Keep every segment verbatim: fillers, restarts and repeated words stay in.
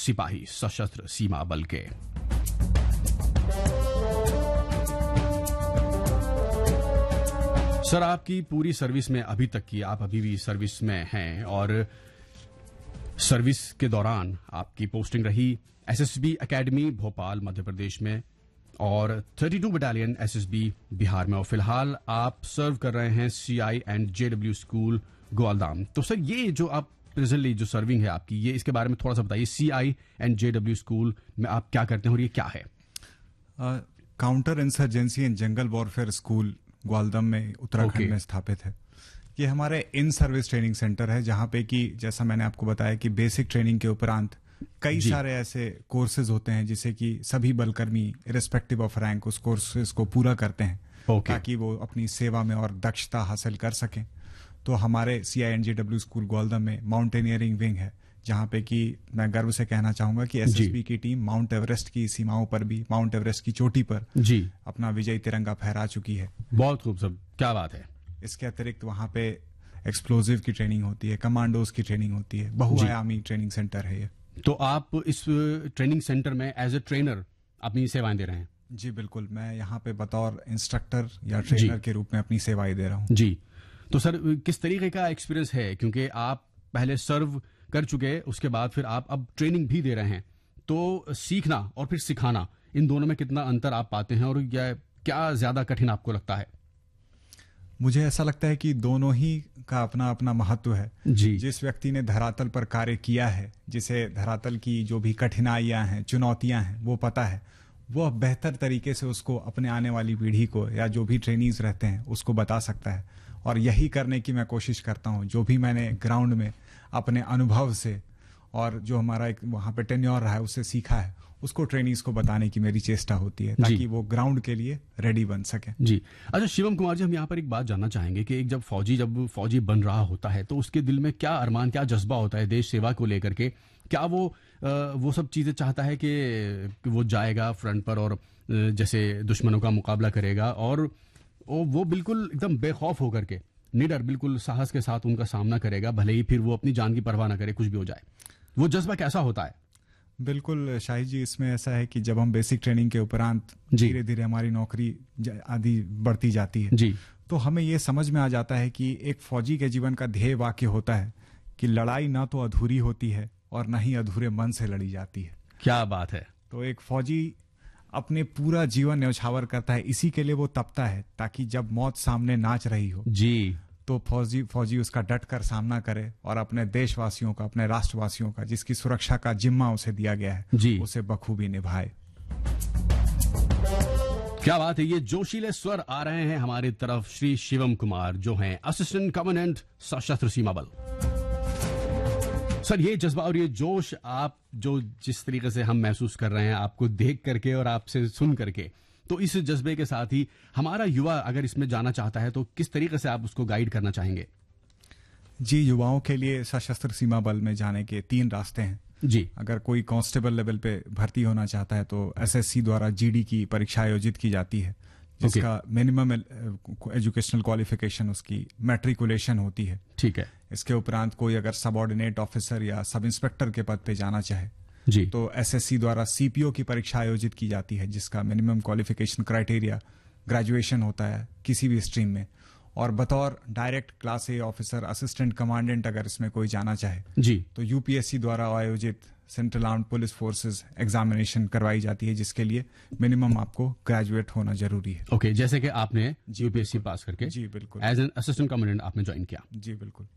सिपाही सशस्त्र सीमा बल के। सर, आपकी पूरी सर्विस में अभी तक की, आप अभी भी सर्विस में हैं और सर्विस के दौरान आपकी पोस्टिंग रही एसएसबी एकेडमी भोपाल मध्य प्रदेश में और बत्तीस बटालियन एसएसबी बिहार में, और फिलहाल आप सर्व कर रहे हैं सीआई एंड जेडब्ल्यू स्कूल ग्वालदाम। तो सर, ये जो आप प्रेजेंटली जो सर्विंग है आपकी, ये इसके बारे में थोड़ा सा बताइए। सीआई एंड जेडब्ल्यू स्कूल में आप क्या करते हैं और ये क्या है? Counter insurgency and jungle warfare school Gwaldam में उत्तराखंड Okay. में स्थापित है। ये हमारे इन सर्विस ट्रेनिंग सेंटर है जहां पे कि जैसा मैंने आपको बताया कि बेसिक ट्रेनिंग के उपरांत कई जी। सारे ऐसे कोर्सेज होते हैं जिसे कि सभी बलकर्मी इरेस्पेक्टिव ऑफ रैंक उस कोर्सेज को पूरा करते हैं Okay. ताकि वो अपनी सेवा में और दक्षता हासिल कर सकें। तो हमारे CI and JW school Gwaldam में माउंटेनियरिंग विंग है जहां पे कि मैं गर्व से कहना चाहूंगा कि एसएसबी की टीम माउंट एवरेस्ट की सीमाओं पर भी, माउंट एवरेस्ट की चोटी पर जी अपना विजयी तिरंगा फहरा चुकी है। बहुत खूब सर, क्या बात है। इसके अतिरिक्त वहां पे एक्सप्लोजिव की ट्रेनिंग होती है, कमांडोज की ट्रेनिंग होती है, बहुआयामी ट्रेनिंग सेंटर है ये। तो आप इस ट्रेनिंग सेंटर में एज ए ट्रेनर अपनी सेवाएं दे रहे हैं? जी बिल्कुल, मैं यहाँ पे बतौर इंस्ट्रक्टर या ट्रेनर के रूप में अपनी सेवाएं दे रहा हूँ। जी, तो सर किस तरीके का एक्सपीरियंस है, क्योंकि आप पहले सर्व कर चुके, उसके बाद फिर आप अब ट्रेनिंग भी दे रहे हैं, तो सीखना और फिर सिखाना, इन दोनों में कितना अंतर आप पाते हैं और क्या क्या ज्यादा कठिन आपको लगता है? मुझे ऐसा लगता है कि दोनों ही का अपना अपना महत्व है। जी। जिस व्यक्ति ने धरातल पर कार्य किया है, जिसे धरातल की जो भी कठिनाइयां हैं, चुनौतियां हैं, वो पता है, वो बेहतर तरीके से उसको अपने आने वाली पीढ़ी को या जो भी ट्रेनीज रहते हैं उसको बता सकता है। और यही करने की मैं कोशिश करता हूँ। जो भी मैंने ग्राउंड में अपने अनुभव से और जो हमारा एक वहाँ पे टेन्योर रहा है उससे सीखा है, उसको ट्रेनीज को बताने की मेरी चेष्टा होती है ताकि वो ग्राउंड के लिए रेडी बन सके। जी। अच्छा शिवम कुमार जी, हम यहाँ पर एक बात जानना चाहेंगे कि एक जब फौजी जब फौजी बन रहा होता है तो उसके दिल में क्या अरमान, क्या जज्बा होता है देश सेवा को लेकर के? क्या वो आ, वो सब चीजें चाहता है कि, कि वो जाएगा फ्रंट पर और जैसे दुश्मनों का मुकाबला करेगा और वो बिल्कुल एकदम बेखौफ होकर के, निडर, बिल्कुल साहस के साथ उनका सामना करेगा, भले ही फिर वो अपनी जान की परवाह ना करे, कुछ भी हो जाए? वो जज्बा कैसा होता है? बिल्कुल शाहिद जी, इसमें ऐसा है कि जब हम बेसिक ट्रेनिंग के उपरांत धीरे धीरे हमारी नौकरी आदि बढ़ती जाती है जी, तो हमें ये समझ में आ जाता है कि एक फौजी के जीवन का ध्येय वाक्य होता है कि लड़ाई ना तो अधूरी होती है और ना ही अधूरे मन से लड़ी जाती है। क्या बात है। तो एक फौजी अपने पूरा जीवन न्यौछावर करता है, इसी के लिए वो तपता है ताकि जब मौत सामने नाच रही हो जी, तो फौजी फौजी उसका डट कर सामना करे और अपने देशवासियों का, अपने राष्ट्रवासियों का, जिसकी सुरक्षा का जिम्मा उसे दिया गया है जी, उसे बखूबी निभाए। क्या बात है। ये जोशीले स्वर आ रहे हैं हमारी तरफ श्री शिवम कुमार जो हैं असिस्टेंट कमांडेंट सशस्त्र सीमा बल। सर, ये जज्बा और ये जोश आप जो जिस तरीके से हम महसूस कर रहे हैं आपको देख करके और आपसे सुन करके, तो इस जज्बे के साथ ही हमारा युवा अगर इसमें जाना चाहता है तो किस तरीके से आप उसको गाइड करना चाहेंगे? जी, युवाओं के लिए सशस्त्र सीमा बल में जाने के तीन रास्ते हैं जी। अगर कोई कांस्टेबल लेवल पे भर्ती होना चाहता है तो एसएससी द्वारा जीडी की परीक्षा आयोजित की जाती है जिसका मिनिमम एजुकेशनल क्वालिफिकेशन उसकी मैट्रिकुलेशन होती है। ठीक है। इसके उपरांत कोई अगर सबऑर्डिनेट ऑफिसर या सब इंस्पेक्टर के पद पे जाना चाहे जी, तो एसएससी द्वारा सीपीओ की परीक्षा आयोजित की जाती है जिसका मिनिमम क्वालिफिकेशन क्राइटेरिया ग्रेजुएशन होता है किसी भी स्ट्रीम में। और बतौर डायरेक्ट क्लास ए ऑफिसर, असिस्टेंट कमांडेंट अगर इसमें कोई जाना चाहे जी, तो यूपीएससी द्वारा आयोजित central armed police forces examination करवाई जाती है जिसके लिए मिनिमम आपको ग्रेजुएट होना जरूरी है। ओके, जैसे कि आपने यूपीएससी पास करके जी बिल्कुल एज एन असिस्टेंट कमांडेंट आपने ज्वाइन किया। जी बिल्कुल।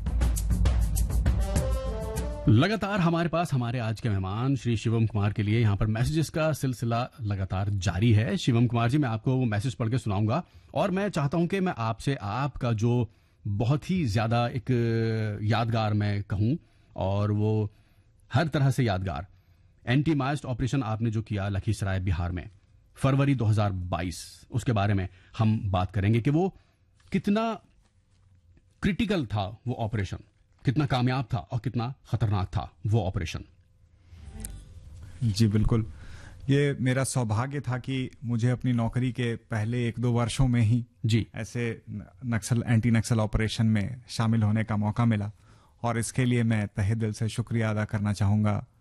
लगातार हमारे पास हमारे आज के मेहमान श्री शिवम कुमार के लिए यहाँ पर मैसेजेस का सिलसिला लगातार जारी है। शिवम कुमार जी, मैं आपको वो मैसेज पढ़ के सुनाऊंगा और मैं चाहता हूं कि मैं आपसे आपका जो बहुत ही ज्यादा एक यादगार मैं कहूं और वो हर तरह से यादगार एंटी माइस्ट ऑपरेशन आपने जो किया लखीसराय बिहार में फरवरी दो हज़ार बाईस, उसके बारे में हम बात करेंगे कि वो कितना क्रिटिकल था वो ऑपरेशन, कितना कामयाब था और कितना खतरनाक था वो ऑपरेशन। जी बिल्कुल, ये मेरा सौभाग्य था कि मुझे अपनी नौकरी के पहले एक दो वर्षों में ही जी ऐसे नक्सल एंटी नक्सल ऑपरेशन में शामिल होने का मौका मिला और इसके लिए मैं तहे दिल से शुक्रिया अदा करना चाहूंगा